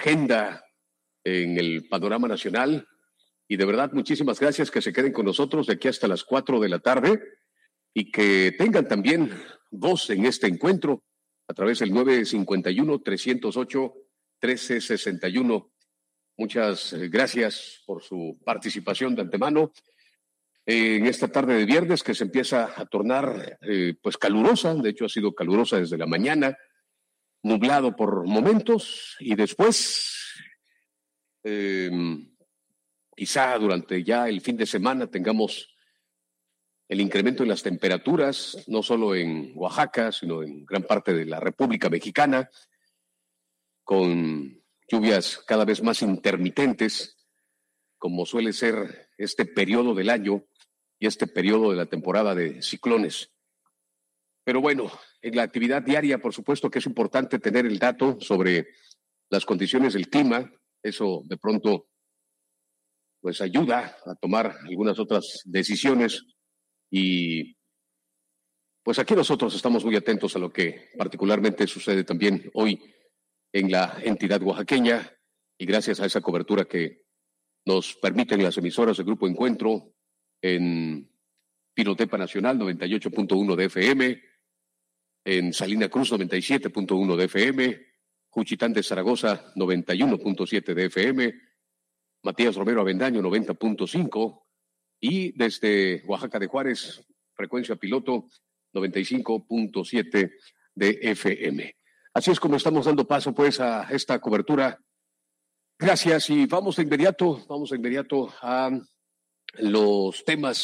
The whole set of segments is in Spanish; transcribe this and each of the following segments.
agenda en el panorama nacional. Y de verdad, muchísimas gracias, que se queden con nosotros de aquí hasta las 4 de la tarde y que tengan también voz en este encuentro a través del 951-308-1361. Muchas gracias por su participación de antemano en esta tarde de viernes, que se empieza a tornar pues calurosa. De hecho, ha sido calurosa desde la mañana, nublado por momentos, y después quizá durante ya el fin de semana tengamos el incremento en las temperaturas, no solo en Oaxaca, sino en gran parte de la República Mexicana, con lluvias cada vez más intermitentes, como suele ser este periodo del año y este periodo de la temporada de ciclones. Pero bueno, en la actividad diaria, por supuesto que es importante tener el dato sobre las condiciones del clima. Eso de pronto pues ayuda a tomar algunas otras decisiones, y pues aquí nosotros estamos muy atentos a lo que particularmente sucede también hoy en la entidad oaxaqueña, y gracias a esa cobertura que nos permiten las emisoras del Grupo Encuentro en Pinotepa Nacional 98.1 de FM, en Salina Cruz 97.1 de FM, Juchitán de Zaragoza 91.7 de FM, Matías Romero Avendaño 90.5, y desde Oaxaca de Juárez, frecuencia piloto 95.7 de FM. Así es como estamos dando paso pues a esta cobertura. Gracias, y vamos de inmediato a los temas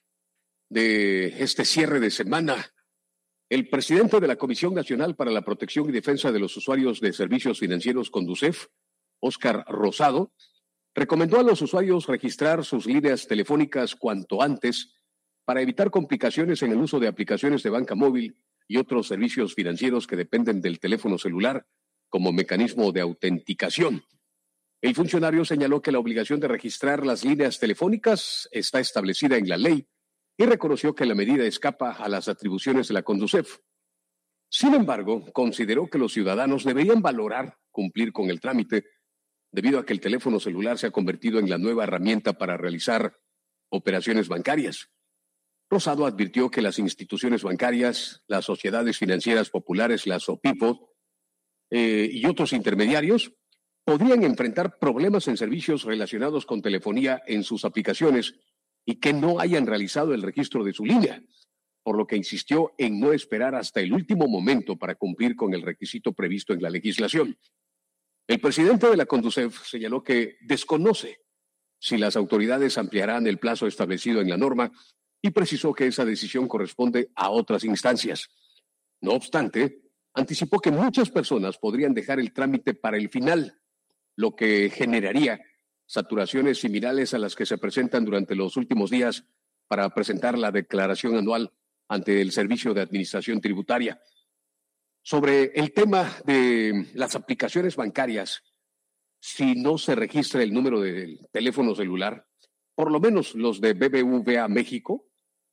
de este cierre de semana. El presidente de la Comisión Nacional para la Protección y Defensa de los Usuarios de Servicios Financieros, Conducef, Óscar Rosado, recomendó a los usuarios registrar sus líneas telefónicas cuanto antes para evitar complicaciones en el uso de aplicaciones de banca móvil y otros servicios financieros que dependen del teléfono celular como mecanismo de autenticación. El funcionario señaló que la obligación de registrar las líneas telefónicas está establecida en la ley y reconoció que la medida escapa a las atribuciones de la Conducef. Sin embargo, consideró que los ciudadanos deberían valorar cumplir con el trámite, debido a que el teléfono celular se ha convertido en la nueva herramienta para realizar operaciones bancarias. Rosado advirtió que las instituciones bancarias, las sociedades financieras populares, las OPIPO, y otros intermediarios podrían enfrentar problemas en servicios relacionados con telefonía en sus aplicaciones y que no hayan realizado el registro de su línea, por lo que insistió en no esperar hasta el último momento para cumplir con el requisito previsto en la legislación. El presidente de la Conducef señaló que desconoce si las autoridades ampliarán el plazo establecido en la norma y precisó que esa decisión corresponde a otras instancias. No obstante, anticipó que muchas personas podrían dejar el trámite para el final, lo que generaría saturaciones similares a las que se presentan durante los últimos días para presentar la declaración anual ante el Servicio de Administración Tributaria. Sobre el tema de las aplicaciones bancarias, si no se registra el número del teléfono celular, por lo menos los de BBVA México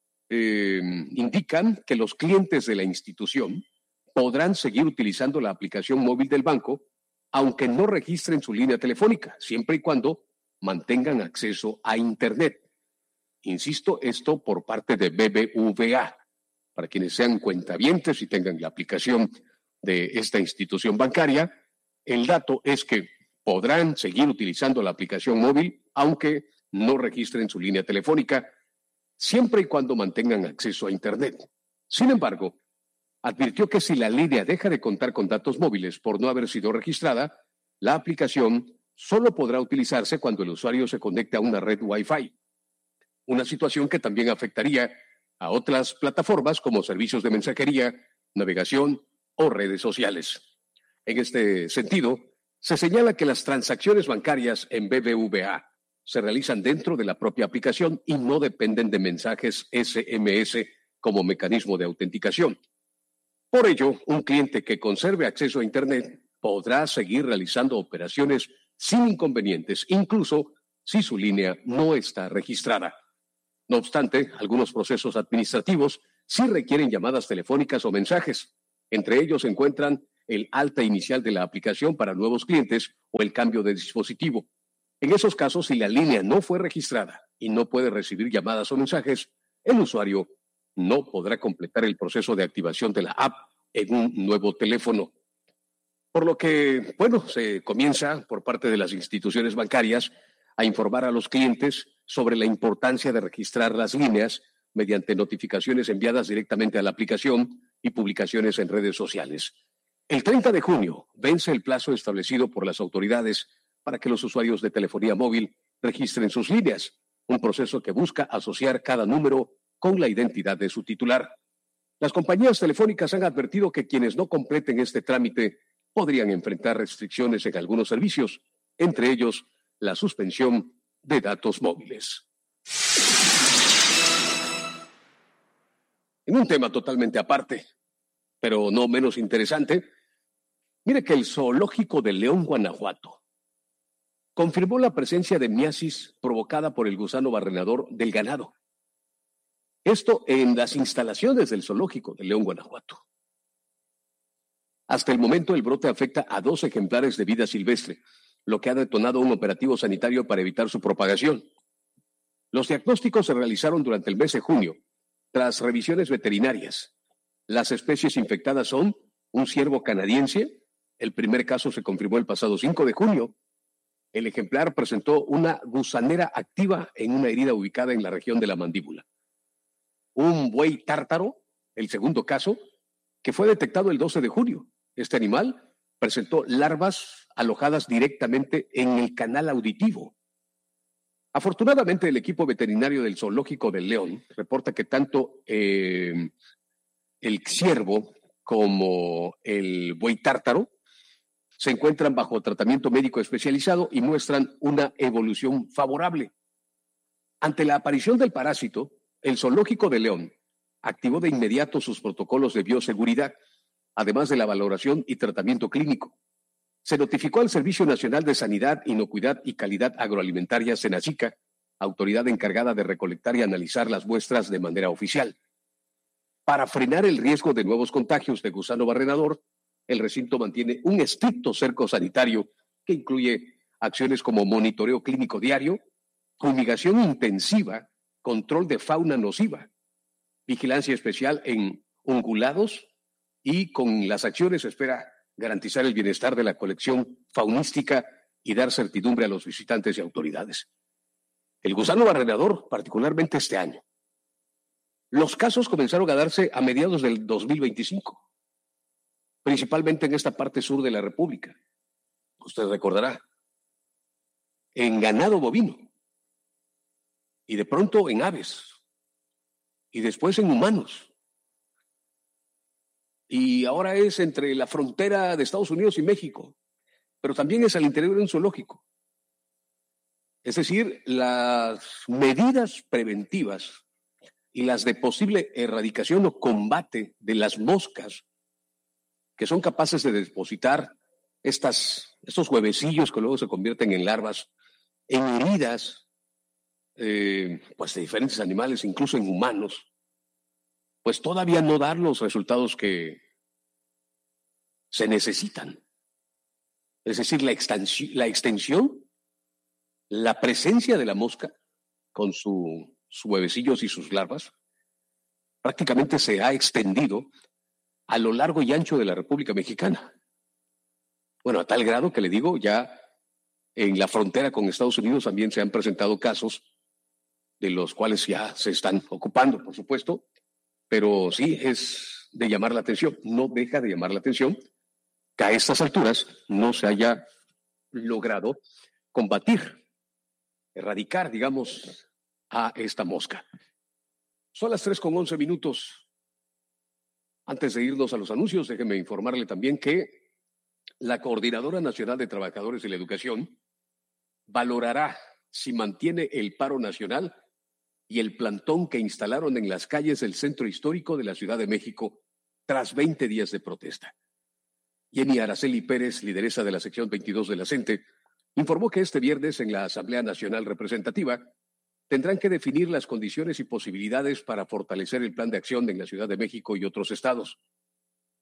indican que los clientes de la institución podrán seguir utilizando la aplicación móvil del banco, aunque no registren su línea telefónica, siempre y cuando mantengan acceso a Internet. Insisto, esto por parte de BBVA, para quienes sean cuentavientes y tengan la aplicación de esta institución bancaria. El dato es que podrán seguir utilizando la aplicación móvil, aunque no registren su línea telefónica, siempre y cuando mantengan acceso a Internet. Sin embargo, advirtió que si la línea deja de contar con datos móviles por no haber sido registrada, la aplicación solo podrá utilizarse cuando el usuario se conecte a una red Wi-Fi. Una situación que también afectaría a otras plataformas como servicios de mensajería, navegación o redes sociales. En este sentido, se señala que las transacciones bancarias en BBVA se realizan dentro de la propia aplicación y no dependen de mensajes SMS como mecanismo de autenticación. Por ello, un cliente que conserve acceso a Internet podrá seguir realizando operaciones sin inconvenientes, incluso si su línea no está registrada. No obstante, algunos procesos administrativos sí requieren llamadas telefónicas o mensajes. Entre ellos se encuentran el alta inicial de la aplicación para nuevos clientes o el cambio de dispositivo. En esos casos, si la línea no fue registrada y no puede recibir llamadas o mensajes, el usuario no podrá completar el proceso de activación de la app en un nuevo teléfono. Por lo que, se comienza por parte de las instituciones bancarias a informar a los clientes sobre la importancia de registrar las líneas mediante notificaciones enviadas directamente a la aplicación y publicaciones en redes sociales. El 30 de junio vence el plazo establecido por las autoridades para que los usuarios de telefonía móvil registren sus líneas, un proceso que busca asociar cada número con la identidad de su titular. Las compañías telefónicas han advertido que quienes no completen este trámite podrían enfrentar restricciones en algunos servicios, entre ellos la suspensión de datos móviles. En un tema totalmente aparte, pero no menos interesante, mire que el zoológico de León, Guanajuato, confirmó la presencia de miasis provocada por el gusano barrenador del ganado. Esto en las instalaciones del zoológico de León, Guanajuato. Hasta el momento, el brote afecta a 2 ejemplares de vida silvestre, lo que ha detonado un operativo sanitario para evitar su propagación. Los diagnósticos se realizaron durante el mes de junio, tras revisiones veterinarias. Las especies infectadas son un ciervo canadiense. El primer caso se confirmó el pasado 5 de junio. El ejemplar presentó una gusanera activa en una herida ubicada en la región de la mandíbula. Un buey tártaro, el segundo caso, que fue detectado el 12 de junio. Este animal presentó larvas alojadas directamente en el canal auditivo. Afortunadamente, el equipo veterinario del Zoológico del León reporta que tanto el ciervo como el buey tártaro se encuentran bajo tratamiento médico especializado y muestran una evolución favorable. Ante la aparición del parásito, el Zoológico de León activó de inmediato sus protocolos de bioseguridad, además de la valoración y tratamiento clínico. Se notificó al Servicio Nacional de Sanidad, Inocuidad y Calidad Agroalimentaria, SENACICA, autoridad encargada de recolectar y analizar las muestras de manera oficial. Para frenar el riesgo de nuevos contagios de gusano barrenador, el recinto mantiene un estricto cerco sanitario que incluye acciones como monitoreo clínico diario, fumigación intensiva, control de fauna nociva, vigilancia especial en ungulados y con las acciones se espera garantizar el bienestar de la colección faunística y dar certidumbre a los visitantes y autoridades. El gusano barrenador, particularmente este año. Los casos comenzaron a darse a mediados del 2025, principalmente en esta parte sur de la República. Usted recordará, en ganado bovino, y de pronto en aves, y después en humanos. Y ahora es entre la frontera de Estados Unidos y México, pero también es al interior de un zoológico. Es decir, las medidas preventivas y las de posible erradicación o combate de las moscas que son capaces de depositar estos huevecillos que luego se convierten en larvas, en heridas, de diferentes animales, incluso en humanos, pues todavía no dar los resultados que se necesitan. Es decir, la extensión, la presencia de la mosca con sus huevecillos y sus larvas, prácticamente se ha extendido a lo largo y ancho de la República Mexicana. Bueno, a tal grado que le digo, ya en la frontera con Estados Unidos también se han presentado casos de los cuales ya se están ocupando, por supuesto, pero sí es de llamar la atención, no deja de llamar la atención que a estas alturas no se haya logrado combatir, erradicar, digamos, a esta mosca. Son las 3:11. Antes de irnos a los anuncios, déjeme informarle también que la Coordinadora Nacional de Trabajadores de la Educación valorará si mantiene el paro nacional y el plantón que instalaron en las calles del centro histórico de la Ciudad de México tras 20 días de protesta. Jenny Araceli Pérez, lideresa de la sección 22 de la CENTE, informó que este viernes en la Asamblea Nacional Representativa tendrán que definir las condiciones y posibilidades para fortalecer el plan de acción en la Ciudad de México y otros estados.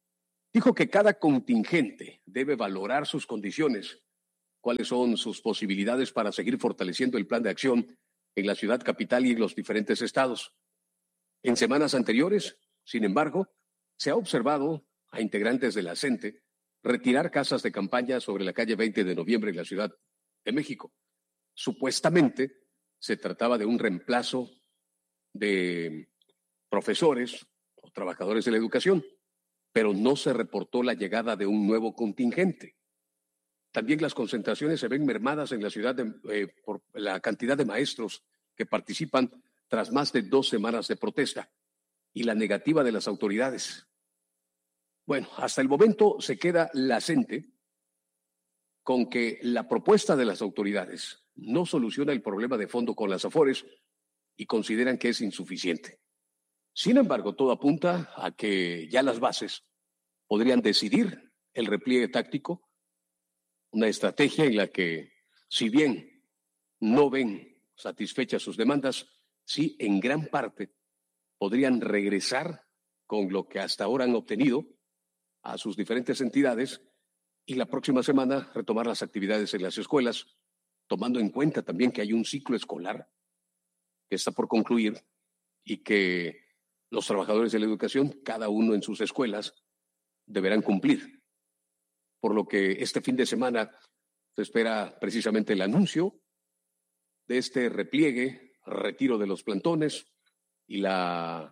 Dijo que cada contingente debe valorar sus condiciones, cuáles son sus posibilidades para seguir fortaleciendo el plan de acción en la ciudad capital y en los diferentes estados. En semanas anteriores, sin embargo, se ha observado a integrantes de la CENTE retirar casas de campaña sobre la calle 20 de noviembre en la Ciudad de México. Supuestamente se trataba de un reemplazo de profesores o trabajadores de la educación, pero no se reportó la llegada de un nuevo contingente. También las concentraciones se ven mermadas en la ciudad por la cantidad de maestros que participan tras más de 2 semanas de protesta y la negativa de las autoridades. Bueno, hasta el momento se queda la CENTE con que la propuesta de las autoridades no soluciona el problema de fondo con las Afores y consideran que es insuficiente. Sin embargo, todo apunta a que ya las bases podrían decidir el repliegue táctico, una estrategia en la que, si bien no ven satisfechas sus demandas, sí en gran parte podrían regresar con lo que hasta ahora han obtenido a sus diferentes entidades y la próxima semana retomar las actividades en las escuelas, tomando en cuenta también que hay un ciclo escolar que está por concluir y que los trabajadores de la educación, cada uno en sus escuelas, deberán cumplir. Por lo que este fin de semana se espera precisamente el anuncio de este repliegue, retiro de los plantones y la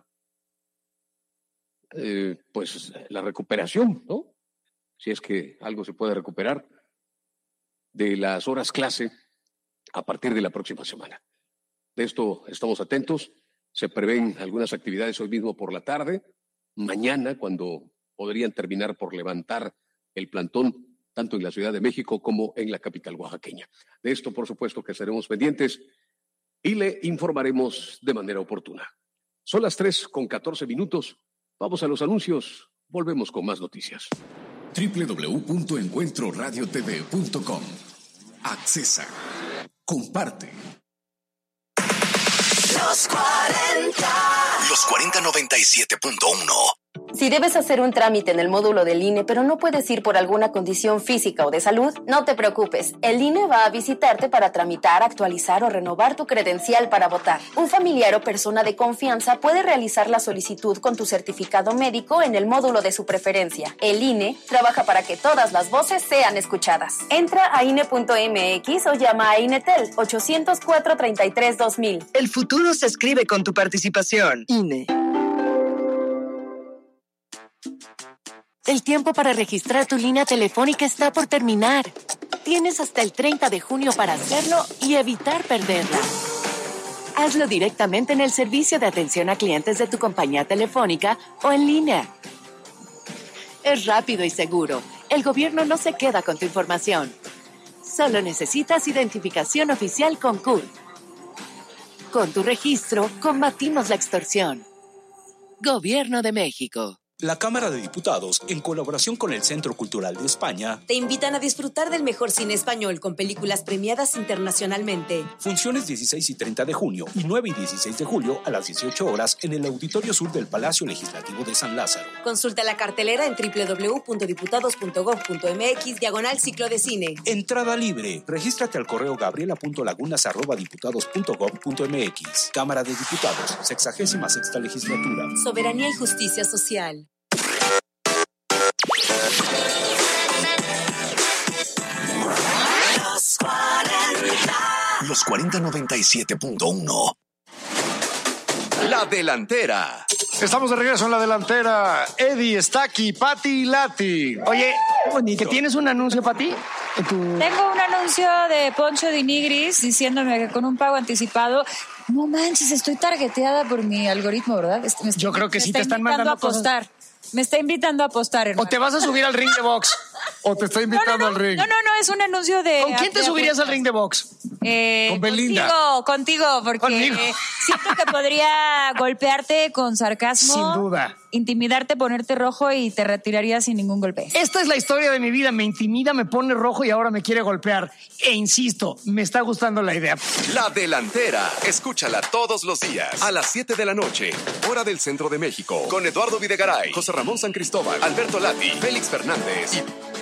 recuperación, ¿no? Si es que algo se puede recuperar de las horas clase a partir de la próxima semana. De esto estamos atentos. Se prevén algunas actividades hoy mismo por la tarde, mañana cuando podrían terminar por levantar el plantón tanto en la Ciudad de México como en la capital oaxaqueña. De esto, por supuesto, que estaremos pendientes y le informaremos de manera oportuna. Son las 3:14. Vamos a los anuncios. Volvemos con más noticias. www.encuentroradiotv.com. Accesa. Comparte. Los 40. Los 4097.1. Si debes hacer un trámite en el módulo del INE, pero no puedes ir por alguna condición física o de salud, no te preocupes. El INE va a visitarte para tramitar, actualizar o renovar tu credencial para votar. Un familiar o persona de confianza puede realizar la solicitud con tu certificado médico en el módulo de su preferencia. El INE trabaja para que todas las voces sean escuchadas. Entra a INE.mx o llama a INETEL 804-33-2000. El futuro se escribe con tu participación. INE. El tiempo para registrar tu línea telefónica está por terminar. Tienes hasta el 30 de junio para hacerlo y evitar perderla. Hazlo directamente en el servicio de atención a clientes de tu compañía telefónica o en línea. Es rápido y seguro. El gobierno no se queda con tu información. Solo necesitas identificación oficial con CURP. Con tu registro, combatimos la extorsión. Gobierno de México. La Cámara de Diputados, en colaboración con el Centro Cultural de España, te invitan a disfrutar del mejor cine español con películas premiadas internacionalmente. Funciones 16 y 30 de junio y 9 y 16 de julio a las 18 horas en el Auditorio Sur del Palacio Legislativo de San Lázaro. Consulta la cartelera en www.diputados.gov.mx/ciclo de cine. Entrada libre. Regístrate al correo gabriela.lagunas@diputados.gov.mx. Cámara de Diputados, 66ª Legislatura. Soberanía y justicia social. Los 4097.1. La delantera. Estamos de regreso en la delantera. Eddie está aquí, Pati y Lati. Oye, ¿que tienes un anuncio para ti? Tengo un anuncio de Poncho de Nigris diciéndome que con un pago anticipado, no manches, estoy targeteada por mi algoritmo, ¿verdad? Yo creo que sí te están mandando a apostar. Me está invitando a apostar, hermano. O te vas a subir al ring de box. O te está invitando al ring. No, es un anuncio de... ¿Con quién te subirías al ring de box? Con Belinda. Contigo, porque Conmigo. siento que podría golpearte con sarcasmo. Sin duda. Intimidarte, ponerte rojo y te retiraría sin ningún golpe. Esta es la historia de mi vida. Me intimida, me pone rojo y ahora me quiere golpear. E insisto, me está gustando la idea. La Delantera. Escúchala todos los días a las 7 de la noche, hora del Centro de México, con Eduardo Videgaray, José Ramón San Cristóbal, Alberto Lati, Félix Fernández y